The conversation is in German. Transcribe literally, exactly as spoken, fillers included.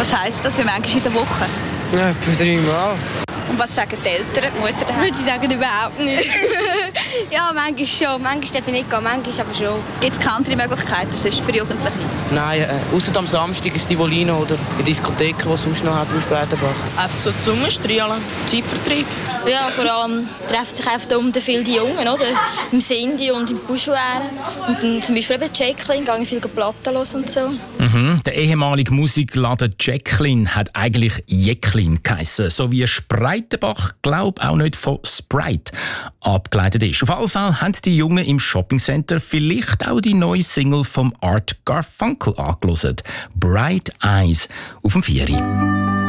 Was heisst das, wie manchmal in der Woche? Ja, etwa dreimal. Und was sagen die Eltern, die Mutter daheim? Würde ich sagen, überhaupt nicht. Ja, manchmal schon. Manchmal darf ich nicht gehen, manchmal aber schon. Gibt es keine andere Möglichkeiten sonst für Jugendliche? Nein, äh, außer am Samstag ist die Volino oder in Diskotheken, die es sonst noch hat im Spreitenbach. Einfach so Zungenstrahlen, Zeitvertreib. Ja, vor allem treffen sich einfach da um viele die Jungen, oder? Im Sindi und im Buschwären. Und dann zum Beispiel eben Jacqueline, gehe viel Platten los und so. Mhm. Der ehemalige Musikladen Jacqueline hat eigentlich Jacqueline geheissen, so wie Spreitenbach, glaub auch nicht von Sprite abgeleitet ist. Auf jeden Fall haben die Jungen im Shoppingcenter vielleicht auch die neue Single vom Art Garfunkel angehört. Bright Eyes auf dem Vieri.